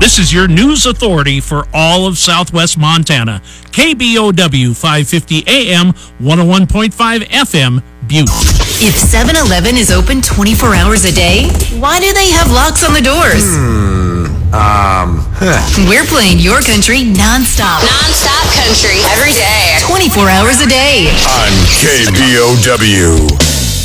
This is your news authority for all of Southwest Montana. KBOW 550 AM, 101.5 FM, Butte. If 7-Eleven is open 24 hours a day, why do they have locks on the doors? We're playing your country nonstop. Nonstop country every day. 24 hours a day. On KBOW.